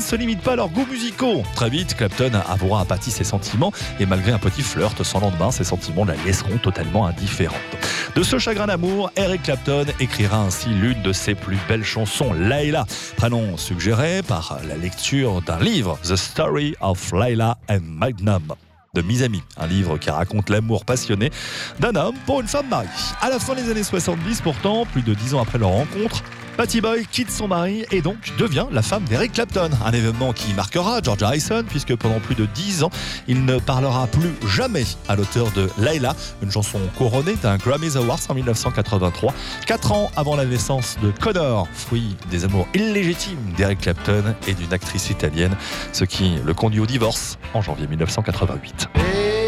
se limite pas à leurs goûts musicaux. Très vite, Clapton avouera apathie ses sentiments et malgré un petit flirt sans lendemain, ses sentiments la laisseront totalement indifférente. De ce chagrin d'amour, Eric Clapton écrira ainsi l'une de ses plus belles chansons, Layla, prénom suggéré par la lecture d'un livre, The Story of Layla and Magnum, de Miami, un livre qui raconte l'amour passionné d'un homme pour une femme mariée. À la fin des années 70, pourtant, plus de 10 ans après leur rencontre, Pattie Boyd quitte son mari et donc devient la femme d'Eric Clapton. Un événement qui marquera George Harrison puisque pendant plus de 10 ans, il ne parlera plus jamais à l'auteur de Layla, une chanson couronnée d'un Grammy Awards en 1983, 4 ans avant la naissance de Connor, fruit des amours illégitimes d'Eric Clapton et d'une actrice italienne, ce qui le conduit au divorce en janvier 1988.